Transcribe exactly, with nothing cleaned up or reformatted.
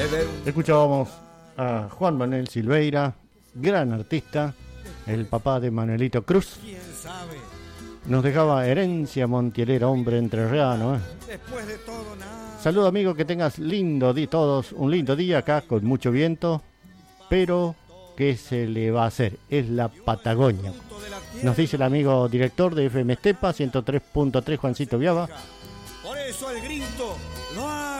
Escuchábamos a Juan Manuel Silveira, gran artista, el papá de Manuelito Cruz. Nos dejaba herencia montielera, hombre entrerriano. ¿eh? Saludo amigo, que tengas lindo día, todos un lindo día acá con mucho viento, pero ¿qué se le va a hacer? Es la Patagonia. Nos dice el amigo director de F M Estepa ciento tres punto tres, Juancito Viaba. Por eso el grito lo